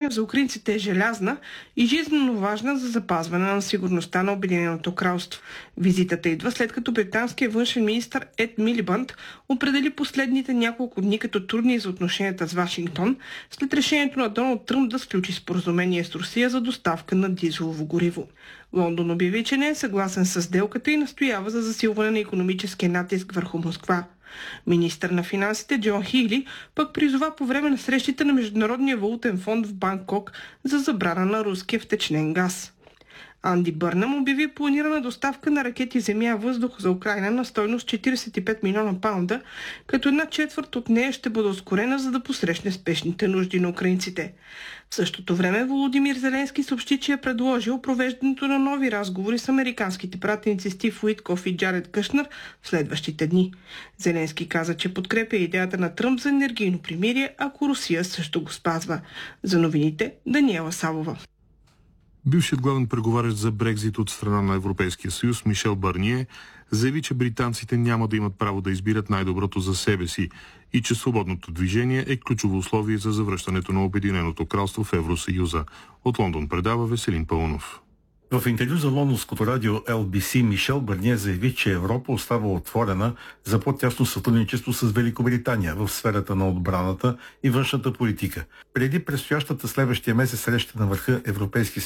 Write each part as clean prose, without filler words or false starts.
за украинците е желязна и жизненно важна за запазване на сигурността на Обединеното кралство. Визитата идва след като британският външен министър Ед Милибънд определи последните няколко дни като трудни за отношенията с Вашингтон след решението на Доналд Тръмп да сключи споразумение с Русия за доставка на дизелово гориво. Лондон обяви, че не е съгласен с сделката и настоява за засилване на икономическия натиск върху Москва. Министър на финансите Джон Хийли пък призова по време на срещите на Международния валутен фонд в Банкок за забрана на руския втечнен газ. Анди Бърнам обяви планирана доставка на ракети земя-въздух за Украйна на стойност 45 милиона паунда, като 1/4 от нея ще бъде ускорена, за да посрещне спешните нужди на украинците. В същото време Володимир Зеленски съобщи, че е предложил провеждането на нови разговори с американските пратеници Стив Уитков и Джаред Кушнер в следващите дни. Зеленски каза, че подкрепя идеята на Тръмп за енергийно примирие, ако Русия също го спазва. За новините Даниела Савова. Бившият главен преговарящ за Брекзит от страна на Европейския съюз Мишел Барние заяви, че британците няма да имат право да избират най-доброто за себе си и че свободното движение е ключово условие за завръщането на Обединеното кралство в Евросъюза. От Лондон предава Веселин Паунов. В интервю за лондонското радио LBC Мишел Барние заяви, че Европа остава отворена за по-тясно сътрудничество с Великобритания в сферата на отбраната и външната политика. Преди предстоящата следващия месец среща на върха Европейски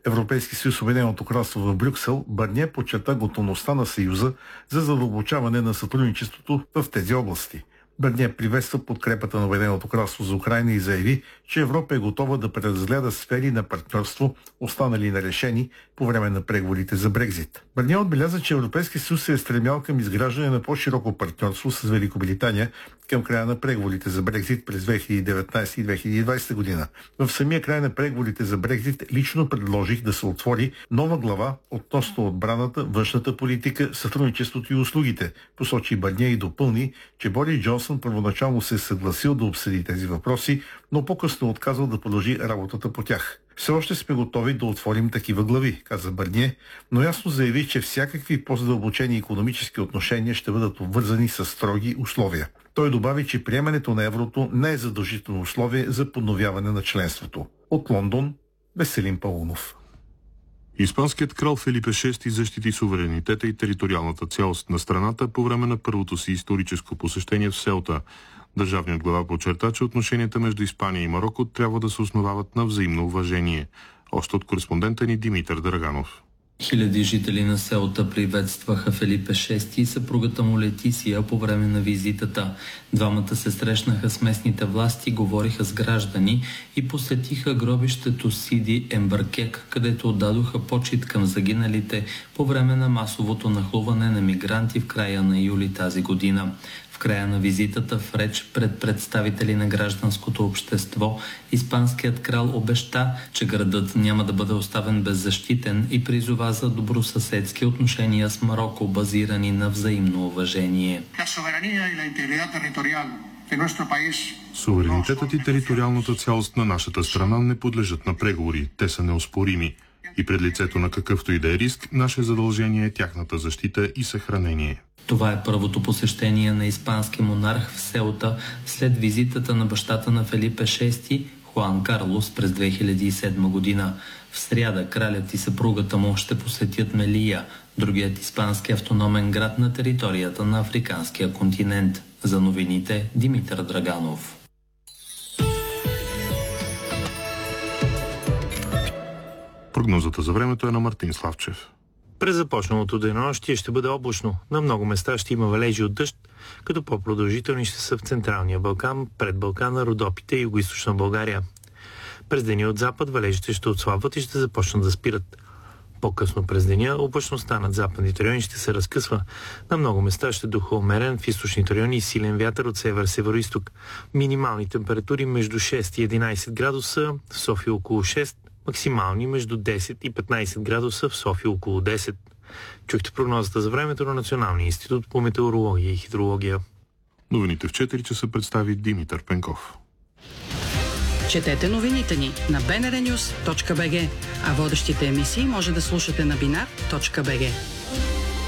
съюз Обединеното кралство в Брюксел, Барние подчерта готовността на Съюза за задълбочаване на сътрудничеството в тези области. Барние приветства подкрепата на Обединеното кралство за Украйна и заяви, че Европа е готова да преразгледа сфери на партньорство, останали нерешени по време на преговорите за Брекзит. Барние отбеляза, че Европейския съюз се е стремял към изграждане на по-широко партньорство с Великобритания към края на преговорите за Брекзит през 2019 и 2020 година. В самия край на преговорите за Брекзит лично предложих да се отвори нова глава относно отбраната, външната политика, сътрудничеството и услугите, посочи Барние и допълни, че Борис Джонсън първоначално се е съгласил да обсъди тези въпроси, но по-късно отказал да продължи работата по тях. Все още сме готови да отворим такива глави, каза Барние, но ясно заяви, че всякакви по-задълбочени икономически отношения ще бъдат обвързани с строги условия. Той добави, че приемането на еврото не е задължително условие за подновяване на членството. От Лондон, Веселин Паунов. Испанският крал Фелипе VI защити суверенитета и териториалната цялост на страната по време на първото си историческо посещение в Селта. Държавният глава подчерта, че отношенията между Испания и Мароко трябва да се основават на взаимно уважение. Още от кореспондента ни Димитър Драганов. Хиляди жители на Селта приветстваха Фелипе VI и съпругата му Летисия по време на визитата. Двамата се срещнаха с местните власти, говориха с граждани и посетиха гробището Сиди Ембъркек, където отдадоха почит към загиналите по време на масовото нахлуване на мигранти в края на юли тази година. В края на визитата в реч пред представители на гражданското общество, испанският крал обеща, че градът няма да бъде оставен беззащитен и призова за добросъседски отношения с Мароко, базирани на взаимно уважение. Суверенитетът и териториалната цялост на нашата страна не подлежат на преговори. Те са неоспорими. И пред лицето на какъвто и да е риск, наше задължение е тяхната защита и съхранение. Това е първото посещение на испански монарх в Селта след визитата на бащата на Фелипе VI, Хуан Карлос, през 2007 година. В сряда кралят и съпругата му ще посетят Мелия, другият испански автономен град на територията на африканския континент. За новините Димитър Драганов. Прогнозата за времето е на Мартин Славчев. През започналото денонощие ще бъде облачно. На много места ще има валежи от дъжд, като по-продължителни ще са в Централния Балкан, пред Балкана, Родопите и Югоизточна България. През деня от запад валежите ще отслабват и ще започнат да спират. По-късно през деня облачността над западните райони ще се разкъсва. На много места ще духа умерен, в източните райони силен вятър от север-североизток. Минимални температури между 6 и 11 градуса, в София около 6, максимални между 10 и 15 градуса, в София около 10. Чухте прогнозата за времето на Националния институт по метеорология и хидрология. Новините в 4 часа представи Димитър Пенков. Четете новините ни на bnrnews.bg, а водещите емисии може да слушате на binar.bg.